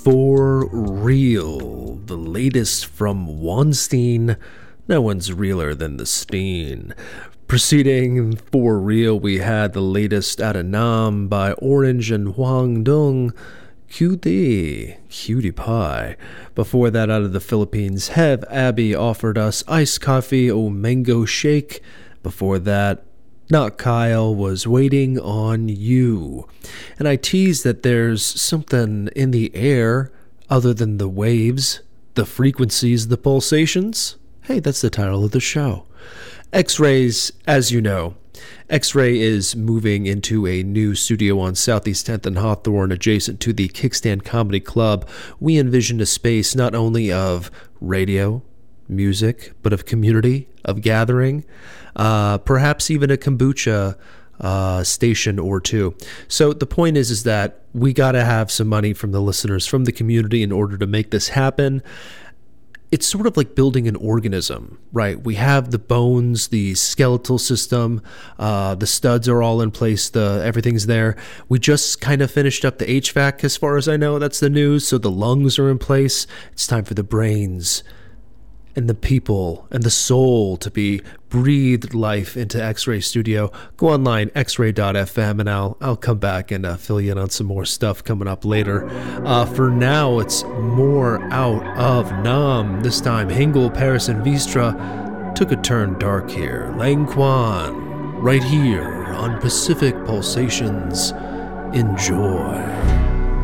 For Real, the latest from Wonstein. No one's realer than the Steen. Preceding For Real, we had the latest out of Nam by Orange and Huang Dong, Cutie Pie. Before that, out of the Philippines, Hev Abbey offered us Iced Coffee O Mango Shake. Before that, Not Kyle was Waiting on You. And I teased that there's something in the air other than the waves, the frequencies, the pulsations. Hey, that's the title of the show. X-Rays, as you know, X-Ray is moving into a new studio on Southeast 10th and Hawthorne adjacent to the Kickstand Comedy Club. We envisioned a space not only of radio, music, but of community, of gathering, perhaps even a kombucha station or two. So the point is that we got to have some money from the listeners, from the community, in order to make this happen. It's sort of like building an organism, right? We have the bones, the skeletal system, the studs are all in place, everything's there. We just kind of finished up the HVAC, as far as I know. That's the news. So the lungs are in place. It's time for the brains and the people and the soul to be breathed life into X-Ray Studio. Go online, xray.fm, and I'll come back and fill you in on some more stuff coming up later. For now, it's more out of Nam. This time, Hengel, Paris, and Vistra took a turn dark here. Lang Quan, right here on Pacific Pulsations. Enjoy.